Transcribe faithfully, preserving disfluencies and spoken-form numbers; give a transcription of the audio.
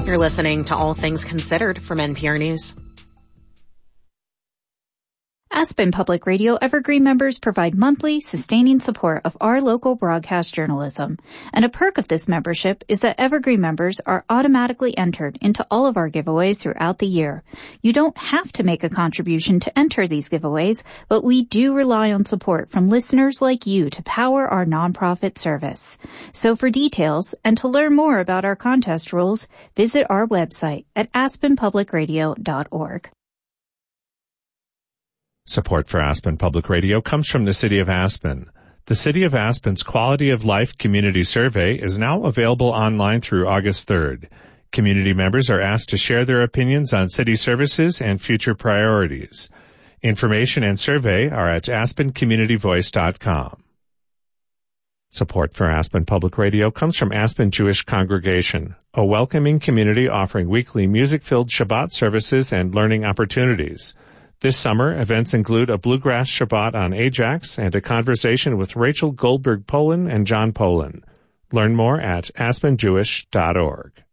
You're listening to All Things Considered from N P R News. Aspen Public Radio Evergreen members provide monthly, sustaining support of our local broadcast journalism. And a perk of this membership is that Evergreen members are automatically entered into all of our giveaways throughout the year. You don't have to make a contribution to enter these giveaways, but we do rely on support from listeners like you to power our nonprofit service. So for details and to learn more about our contest rules, visit our website at aspen public radio dot org. Support for Aspen Public Radio comes from the City of Aspen. The City of Aspen's Quality of Life Community Survey is now available online through August third. Community members are asked to share their opinions on city services and future priorities. Information and survey are at aspen community voice dot com. Support for Aspen Public Radio comes from Aspen Jewish Congregation, a welcoming community offering weekly music-filled Shabbat services and learning opportunities. This summer, events include a Bluegrass Shabbat on Ajax and a conversation with Rachel Goldberg Poland and John Poland. Learn more at aspen jewish dot org.